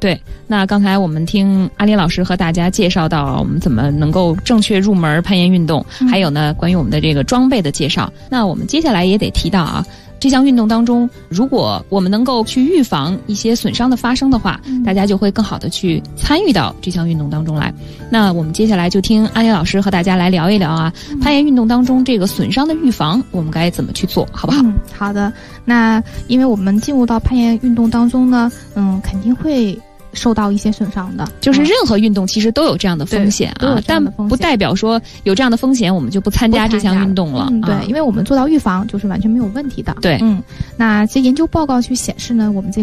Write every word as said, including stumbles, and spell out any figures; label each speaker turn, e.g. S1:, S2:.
S1: 对，那刚才我们听阿林老师和大家介绍到我们怎么能够正确入门攀岩运动，
S2: 嗯、
S1: 还有呢关于我们的这个装备的介绍。那我们接下来也得提到啊，这项运动当中，如果我们能够去预防一些损伤的发生的话，
S2: 嗯、
S1: 大家就会更好的去参与到这项运动当中来。那我们接下来就听阿林老师和大家来聊一聊啊，
S2: 嗯、
S1: 攀岩运动当中这个损伤的预防，我们该怎么去做，好不好？
S2: 嗯，好的。那因为我们进入到攀岩运动当中呢，嗯，肯定会受到一些损伤的，
S1: 就是任何运动其实都有这样的风险啊，但不代表说有这样的风险我们就不参加这项运动了。
S2: 嗯，对，啊、因为我们做到预防就是完全没有问题的。
S1: 对，
S2: 嗯，那这研究报告去显示呢，我们这